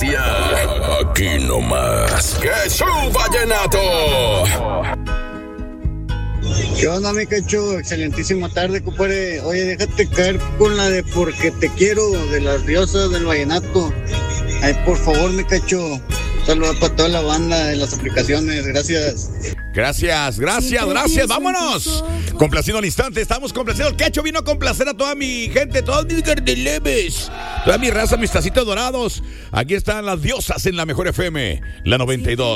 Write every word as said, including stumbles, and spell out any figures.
gracia. Aquí nomás. ¡Quechú Vallenato! ¿Qué onda, mi Quechu? Excelentísima tarde, compadre. Oye, déjate caer con la de Porque te quiero, de las diosas del vallenato. Ay, por favor, mi Quechu. Saludos para toda la banda de las aplicaciones. Gracias. Gracias, gracias, gracias. Vámonos. Complaciendo al instante. Estamos complaciendo. El Quecho vino a complacer a toda mi gente, todos mis gardeleves, toda mi raza, mis tacitos dorados. Aquí están las diosas en la Mejor F M, la noventa y dos.